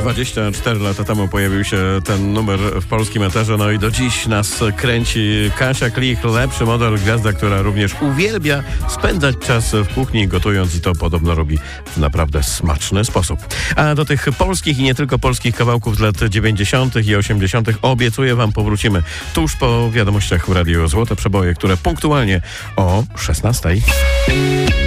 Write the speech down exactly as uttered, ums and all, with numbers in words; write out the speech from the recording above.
dwadzieścia cztery lata temu pojawił się ten numer w polskim eterze, no i do dziś nas kręci Kasia Klich, lepszy model, gwiazda, która również uwielbia spędzać czas w kuchni gotując i to podobno robi w naprawdę smaczny sposób. A do tych polskich i nie tylko polskich kawałków z lat dziewięćdziesiątych i osiemdziesiątych obiecuję wam powrócimy tuż po wiadomościach w Radiu Złote Przeboje, które punktualnie o szesnastej.